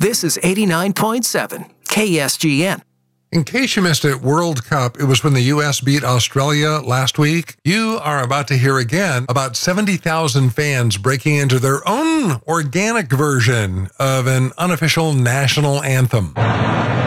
This is 89.7 KSGN. In case you missed it, World Cup, it was when the U.S. beat Australia last week. You are about to hear again about 70,000 fans breaking into their own organic version of an unofficial national anthem.